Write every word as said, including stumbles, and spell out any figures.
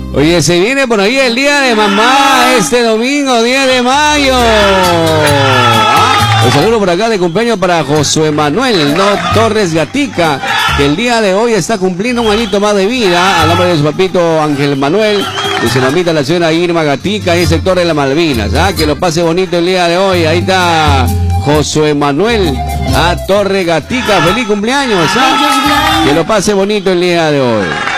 Oye, se viene por ahí el día de mamá este domingo, diez de mayo. Ah, un saludo por acá de cumpleaños para Josué Manuel no Torres Gatica, que el día de hoy está cumpliendo un añito más de vida, al nombre de su papito Ángel Manuel, y su mamita la señora Irma Gatica, en el sector de las Malvinas. Ah, que lo pase bonito el día de hoy. Ahí está Josué Manuel a Torre Gatica, feliz cumpleaños, ¿ah? Que lo pase bonito el día de hoy.